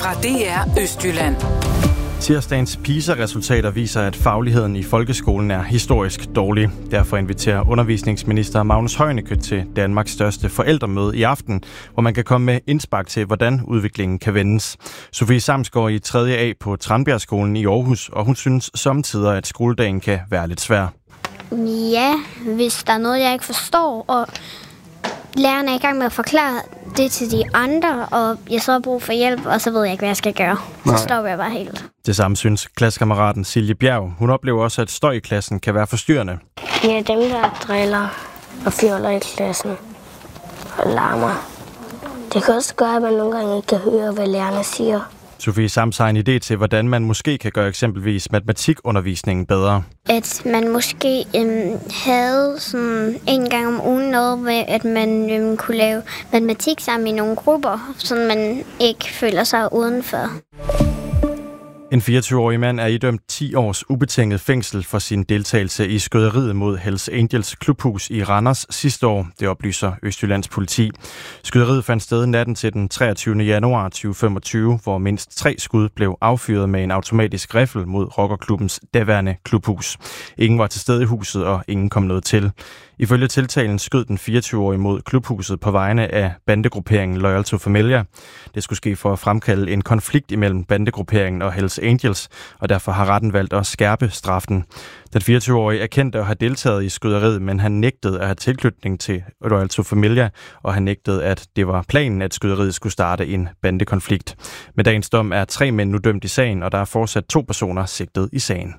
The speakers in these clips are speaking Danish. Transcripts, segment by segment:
fra DR Østjylland. Tirsdagens PISA-resultater viser, at fagligheden i folkeskolen er historisk dårlig. Derfor inviterer undervisningsminister Magnus Heunicke til Danmarks største forældremøde i aften, hvor man kan komme med indspark til, hvordan udviklingen kan vendes. Sofie Sams går i 3. A på Tranbjergskolen i Aarhus, og hun synes samtidig, at skoledagen kan være lidt svær. Ja, hvis der er noget, jeg ikke forstår, og lærerne er i gang med at forklare det til de andre, og jeg så har brug for hjælp, og så ved jeg ikke, hvad jeg skal gøre. Så stopper jeg bare helt. Det samme synes klassekammeraten Silje Bjerg. Hun oplever også, at støj i klassen kan være forstyrrende. Ja, dem der driller og fjoller i klassen og larmer. Det kan også gøre, at man nogle gange ikke kan høre, hvad lærerne siger. Sofie Sams har en idé til, hvordan man måske kan gøre eksempelvis matematikundervisningen bedre. At man måske havde sådan en gang om ugen noget med, at man kunne lave matematik sammen i nogle grupper, så man ikke føler sig udenfor. En 24-årig mand er idømt 10 års ubetinget fængsel for sin deltagelse i skyderiet mod Hells Angels klubhus i Randers sidste år, det oplyser Østjyllands politi. Skyderiet fandt sted natten til den 23. januar 2025, hvor mindst 3 skud blev affyret med en automatisk riffel mod rockerklubbens daværende klubhus. Ingen var til stede i huset, og ingen kom noget til. Ifølge tiltalen skød den 24-årige mod klubhuset på vegne af bandegrupperingen Loyal to Familia. Det skulle ske for at fremkalde en konflikt imellem bandegrupperingen og Hells Angels, og derfor har retten valgt at skærpe straffen. Den 24-årige erkendte at have deltaget i skyderiet, men han nægtede at have tilknytning til Loyal to Familia, og han nægtede, at det var planen, at skyderiet skulle starte en bandekonflikt. Med dagens dom er 3 mænd nu dømt i sagen, og der er fortsat 2 personer sigtet i sagen.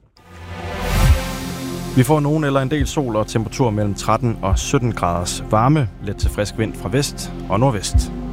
Vi får nogen eller en del sol og temperatur mellem 13 og 17 graders varme, let til frisk vind fra vest og nordvest.